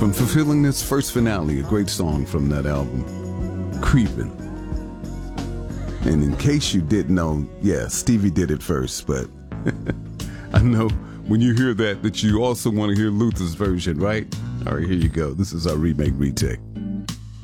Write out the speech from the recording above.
From Fulfilling This First Finale, a great song from that album, Creepin'. And in case you didn't know, yeah, Stevie did it first, but I know when you hear that you also want to hear Luther's version, right? All right, here you go. This is our remake retake.